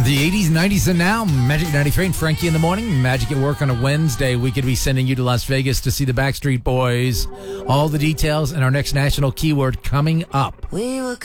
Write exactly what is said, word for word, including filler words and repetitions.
The eighties, nineties, and now. Magic ninety-three and Frankie in the morning. Magic at work on a Wednesday. We could be sending you to Las Vegas to see the Backstreet Boys. All the details and our next national keyword coming up. We were